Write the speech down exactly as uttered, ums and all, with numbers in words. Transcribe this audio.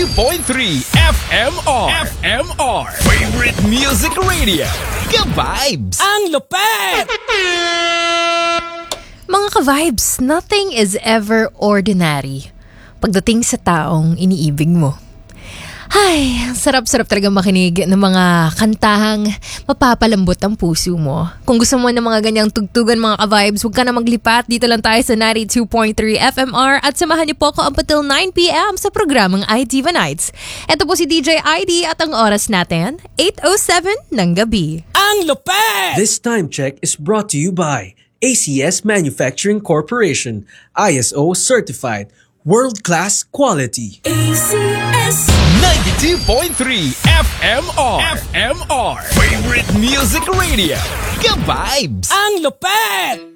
ninety-two point three F M R. F M R. Favorite Music Radio. Ka-vibes! Ang lupet! Mga ka-vibes, nothing is ever ordinary pagdating sa taong iniibig mo. Ay, sarap-sarap talaga makinig ng mga kantahang mapapalambot ang puso mo. Kung gusto mo ng mga ganyang tugtugan mga ka-vibes, huwag ka na maglipat. Dito lang tayo sa ninety-two point three F M R at samahan niyo po ako up until nine p.m. sa programang iDiva Nights. Ito po si D J I D at ang oras natin, eight oh seven ng gabi. Ang lupet! This time check is brought to you by A C S Manufacturing Corporation, I S O certified, world-class quality. A C S ninety-two point three F M R. F M R. Favorite Music Radio. Ka-vibes! Ang lupet!